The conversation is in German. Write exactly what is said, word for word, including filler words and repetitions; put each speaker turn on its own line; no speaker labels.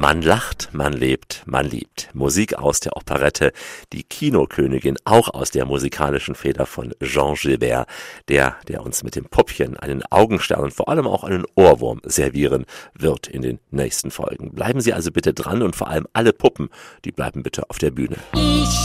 Man lacht, man lebt, man liebt. Musik aus der Operette Die Kinokönigin, auch aus der musikalischen Feder von Jean Gilbert, der, der uns mit dem Puppchen einen Augenstern und vor allem auch einen Ohrwurm servieren wird in den nächsten Folgen. Bleiben Sie also bitte dran und vor allem alle Puppen, die bleiben bitte auf der Bühne.
Ich